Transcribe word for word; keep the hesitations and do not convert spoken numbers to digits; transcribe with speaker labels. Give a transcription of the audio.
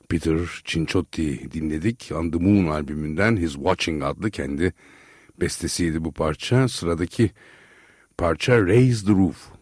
Speaker 1: Peter Cincotti dinledik. On the Moon albümünden His Watching adlı kendi bestesiydi bu parça. Sıradaki parça Raise the Roof.